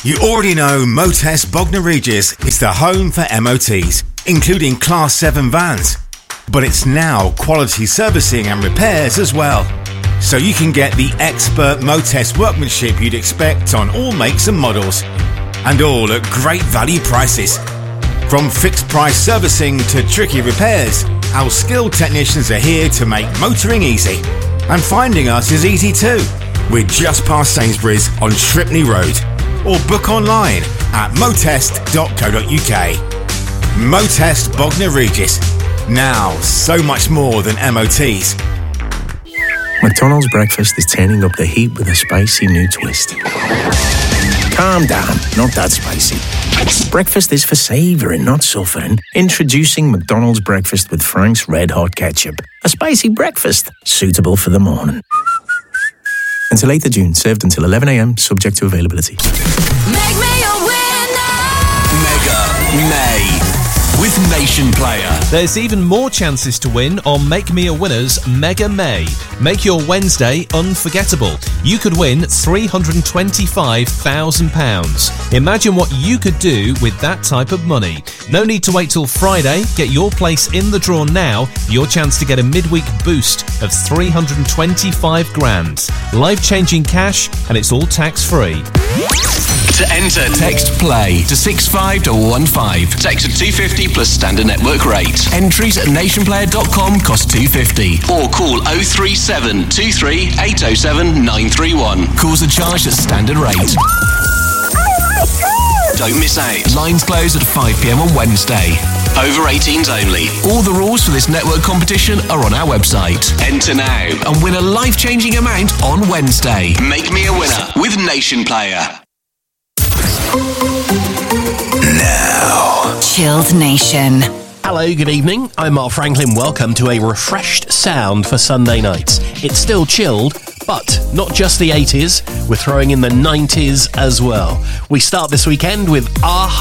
You already know Motest Bognor Regis is the home for MOTs, including Class 7 vans. But it's now quality servicing and repairs as well. So you can get the expert Motest workmanship you'd expect on all makes and models. And all at great value prices. From fixed price servicing to tricky repairs, our skilled technicians are here to make motoring easy. And finding us is easy too. We're just past Sainsbury's on Shripney Road. Or book online at motest.co.uk. Motest Bognor Regis. Now, so much more than MOTs. McDonald's breakfast is turning up the heat with a spicy new twist. Calm down, not that spicy. Breakfast is for savouring, not suffering. Introducing McDonald's breakfast with Frank's Red Hot Ketchup. A spicy breakfast, suitable for the morning. Until 8th of June, served until 11 a.m, subject to availability. Make me a winner! Mega May with Nation Player. There's even more chances to win on Make Me a Winner's Mega May. Make your Wednesday unforgettable. You could win £325,000. Imagine what you could do with that type of money. No need to wait till Friday. Get your place in the draw now. Your chance to get a midweek boost of $325,000. Life-changing cash, and it's all tax-free. To enter, text PLAY to 65115. Text at 250 plus standard network rate. Entries at nationplayer.com cost $2.50. Or call 037 23 807 931. Calls are charged at standard rate. Don't miss out. Lines close at 5 p.m. on Wednesday. Over 18s only. All the rules for this network competition are on our website. Enter now and win a life-changing amount on Wednesday. Make me a winner with Nation Player. Now, Chilled Nation. Hello, good evening. I'm Mark Franklin. Welcome to a refreshed sound for Sunday nights. It's still chilled, but not just the 80s. We're throwing in the 90s as well. We start this weekend with Aha.